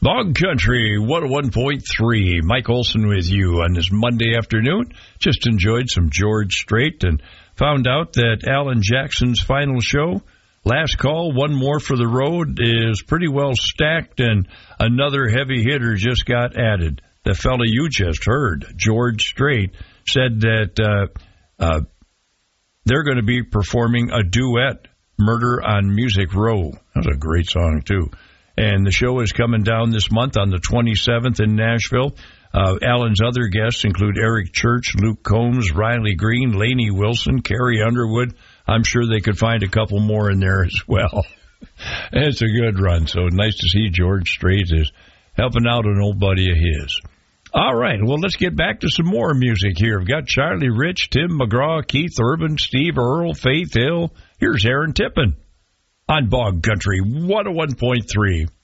Bog Country 101.3. Mike Olson with you on this Monday afternoon. Just enjoyed some George Strait and found out that Alan Jackson's final show, Last Call, One More for the Road, is pretty well stacked, and another heavy hitter just got added. The fella you just heard, George Strait, said that they're going to be performing a duet, Murder on Music Row. That's a great song, too. And the show is coming down this month on the 27th in Nashville. Alan's other guests include Eric Church, Luke Combs, Riley Green, Lainey Wilson, Carrie Underwood. I'm sure they could find a couple more in there as well. It's a good run, so nice to see George Strait is helping out an old buddy of his. All right, well, let's get back to some more music here. We've got Charlie Rich, Tim McGraw, Keith Urban, Steve Earle, Faith Hill. Here's Aaron Tippin on Bog Country 101.3.